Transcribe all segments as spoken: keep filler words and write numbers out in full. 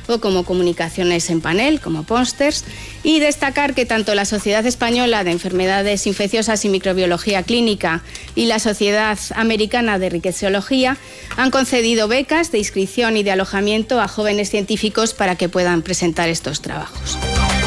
o como comunicaciones en panel, como pósters, y destacar que tanto la Sociedad Española de Enfermedades Infecciosas y Microbiología Clínica y la Sociedad Americana de Riquetsiología han concedido becas de inscripción y de alojamiento a jóvenes científicos para que puedan presentar estos trabajos.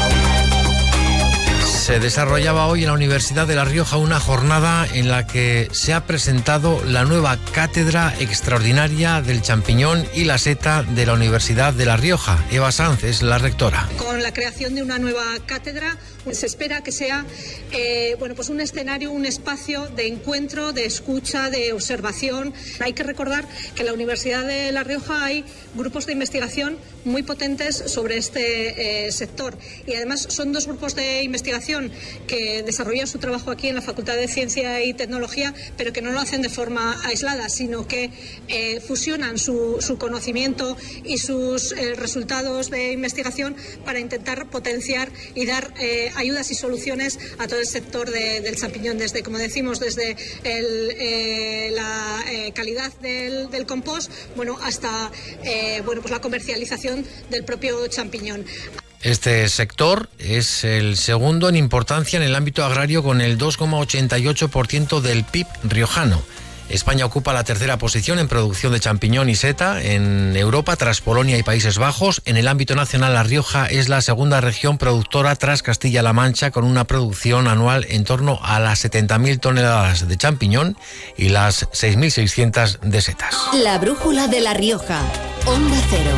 Se desarrollaba hoy en la Universidad de La Rioja una jornada en la que se ha presentado la nueva cátedra extraordinaria del champiñón y la seta de la Universidad de La Rioja. Eva Sanz es la rectora. Con la creación de una nueva cátedra se espera que sea eh, bueno, pues un escenario, un espacio de encuentro, de escucha, de observación. Hay que recordar que en la Universidad de La Rioja hay grupos de investigación muy potentes sobre este eh, sector, y además son dos grupos de investigación que desarrollan su trabajo aquí en la Facultad de Ciencia y Tecnología, pero que no lo hacen de forma aislada, sino que eh, fusionan su, su conocimiento y sus eh, resultados de investigación para intentar potenciar y dar eh, ayudas y soluciones a todo el sector de, del champiñón, desde, como decimos, desde el, eh, la eh, calidad del, del compost, bueno, hasta eh, bueno, pues la comercialización del propio champiñón. Este sector es el segundo en importancia en el ámbito agrario, con el dos coma ochenta y ocho por ciento del P I B riojano. España ocupa la tercera posición en producción de champiñón y seta en Europa, tras Polonia y Países Bajos. En el ámbito nacional, La Rioja es la segunda región productora tras Castilla-La Mancha, con una producción anual en torno a las setenta mil toneladas de champiñón y las seis mil seiscientas de setas. La brújula de La Rioja, Onda Cero.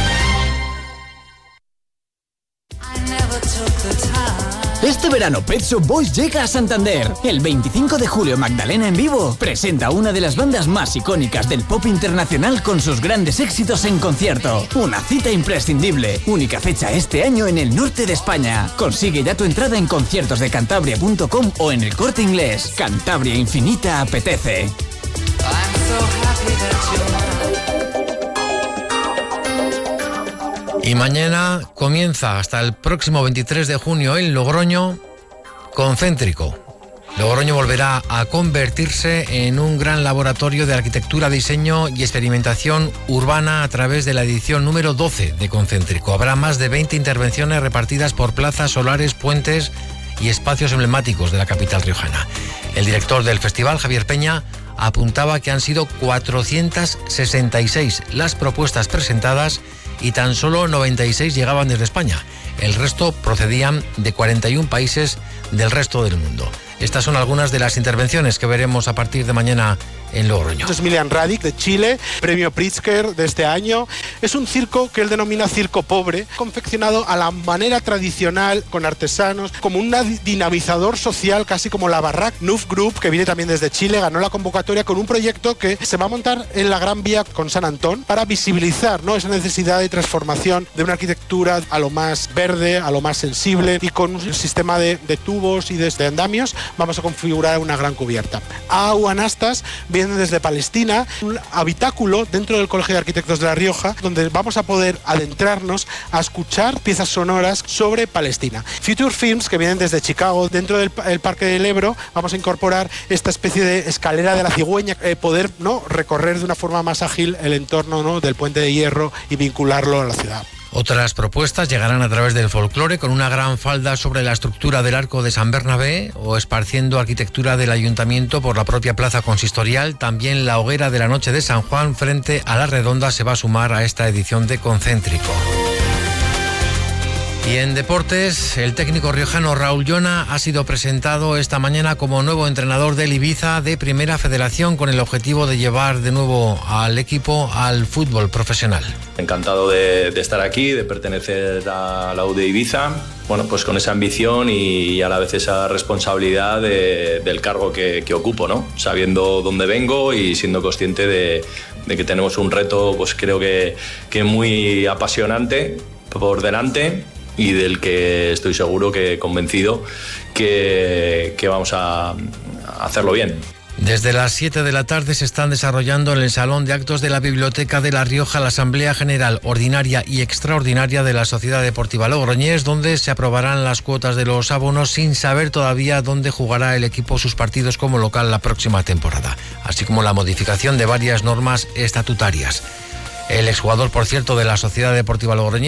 Este verano Pet Shop Boys llega a Santander. El veinticinco de julio Magdalena en vivo presenta una de las bandas más icónicas del pop internacional con sus grandes éxitos en concierto. Una cita imprescindible. Única fecha este año en el norte de España. Consigue ya tu entrada en conciertos de cantabria punto com o en El Corte Inglés. Cantabria Infinita apetece. Y mañana comienza hasta el próximo veintitrés de junio en Logroño Concéntrico. Logroño volverá a convertirse en un gran laboratorio de arquitectura, diseño y experimentación urbana a través de la edición número doce de Concéntrico. Habrá más de veinte intervenciones repartidas por plazas, solares, puentes y espacios emblemáticos de la capital riojana. El director del festival, Javier Peña, apuntaba que han sido cuatrocientas sesenta y seis las propuestas presentadas y tan solo noventa y seis llegaban desde España. El resto procedían de cuarenta y un países del resto del mundo. Estas son algunas de las intervenciones que veremos a partir de mañana en Logroño. Es Milian Radic, de Chile, premio Pritzker de este año. Es un circo que él denomina circo pobre, confeccionado a la manera tradicional, con artesanos, como un dinamizador social, casi como la Barrac Nuf Group, que viene también desde Chile, ganó la convocatoria con un proyecto que se va a montar en la Gran Vía con San Antón para visibilizar, ¿no?, esa necesidad de transformación de una arquitectura a lo más verde, a lo más sensible, y con un sistema de, de tubos y de, de andamios vamos a configurar una gran cubierta. Aguanastas vienen desde Palestina, un habitáculo dentro del Colegio de Arquitectos de La Rioja, donde vamos a poder adentrarnos a escuchar piezas sonoras sobre Palestina. Future Films, que vienen desde Chicago, dentro del el Parque del Ebro, vamos a incorporar esta especie de escalera de la cigüeña, eh, poder, ¿no?, recorrer de una forma más ágil el entorno, ¿no?, del Puente de Hierro y vincularlo a la ciudad. Otras propuestas llegarán a través del folclore, con una gran falda sobre la estructura del Arco de San Bernabé, o esparciendo arquitectura del Ayuntamiento por la propia plaza consistorial. También la hoguera de la Noche de San Juan frente a la Redonda se va a sumar a esta edición de Concéntrico. Y en deportes, el técnico riojano Raúl Llona ha sido presentado esta mañana como nuevo entrenador del Ibiza de Primera Federación, con el objetivo de llevar de nuevo al equipo al fútbol profesional. Encantado de, de estar aquí, de pertenecer a la U de Ibiza, bueno, pues con esa ambición y a la vez esa responsabilidad de, del cargo que, que ocupo, ¿no? Sabiendo dónde vengo y siendo consciente de, de que tenemos un reto, pues creo que, que muy apasionante por delante, y del que estoy seguro, que convencido, que, que vamos a, a hacerlo bien. Desde las siete de la tarde se están desarrollando en el Salón de Actos de la Biblioteca de La Rioja la Asamblea General Ordinaria y Extraordinaria de la Sociedad Deportiva Logroñés, donde se aprobarán las cuotas de los abonos, sin saber todavía dónde jugará el equipo sus partidos como local la próxima temporada, así como la modificación de varias normas estatutarias. El exjugador, por cierto, de la Sociedad Deportiva Logroñés,